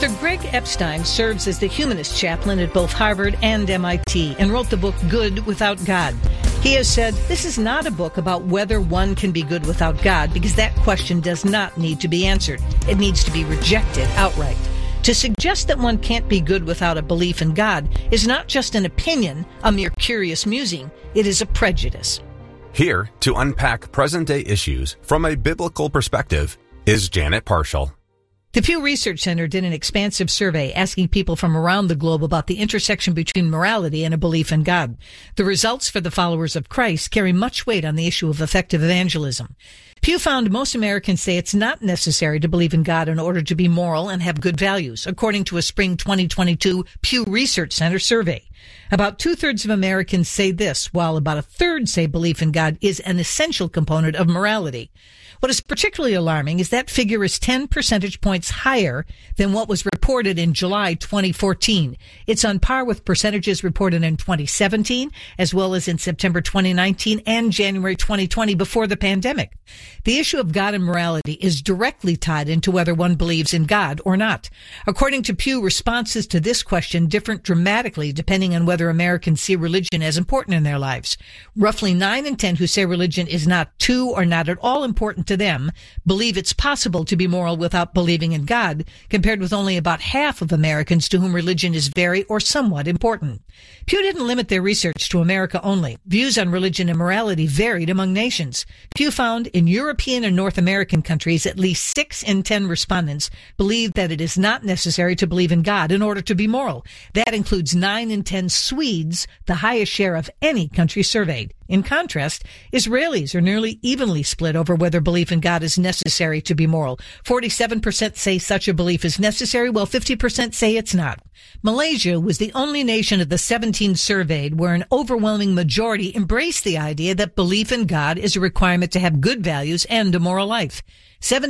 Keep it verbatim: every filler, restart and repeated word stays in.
Author Greg Epstein serves as the humanist chaplain at both Harvard and M I T and wrote the book Good Without God. He has said, this is not a book about whether one can be good without God, because that question does not need to be answered. It needs to be rejected outright. To suggest that one can't be good without a belief in God is not just an opinion, a mere curious musing. It is a prejudice. Here to unpack present-day issues from a biblical perspective is Janet Parshall. The Pew Research Center did an expansive survey asking people from around the globe about the intersection between morality and a belief in God. The results for the followers of Christ carry much weight on the issue of effective evangelism. Pew found most Americans say it's not necessary to believe in God in order to be moral and have good values, according to a spring twenty twenty-two Pew Research Center survey. About two-thirds of Americans say this, while about a third say belief in God is an essential component of morality. What is particularly alarming is that figure is ten percentage points higher than what was reported in July twenty fourteen. It's on par with percentages reported in twenty seventeen, as well as in September twenty nineteen and January twenty twenty, before the pandemic. The issue of God and morality is directly tied into whether one believes in God or not. According to Pew, responses to this question differ dramatically depending on whether Americans see religion as important in their lives. Roughly nine in ten who say religion is not too or not at all important to them believe it's possible to be moral without believing in God, compared with only about half of Americans to whom religion is very or somewhat important. Pew didn't limit their research to America only. Views on religion and morality varied among nations. Pew found in European and North American countries, at least six in ten respondents believe that it is not necessary to believe in God in order to be moral. That includes nine in ten Swedes, the highest share of any country surveyed. In contrast, Israelis are nearly evenly split over whether belief in God is necessary to be moral. forty-seven percent say such a belief is necessary, while fifty percent say it's not. Malaysia was the only nation of the seventeen surveyed where an overwhelming majority embraced the idea that belief in God is a requirement to have good values and a moral life.